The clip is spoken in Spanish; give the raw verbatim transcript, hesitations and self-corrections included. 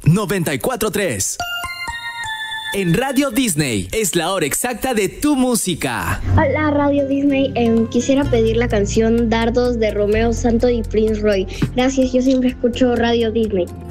noventa y cuatro punto tres. En Radio Disney es la hora exacta de tu música. Hola Radio Disney, eh, quisiera pedir la canción Dardos de Romeo Santos y Prince Roy. Gracias, yo siempre escucho Radio Disney.